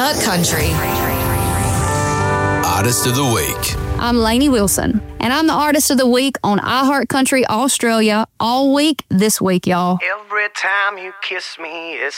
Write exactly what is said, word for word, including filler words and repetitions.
iHeart Country. Artist of the Week. I'm Lainey Wilson, and I'm the Artist of the Week on iHeart Country Australia all week this week, y'all. Every time you kiss me, it's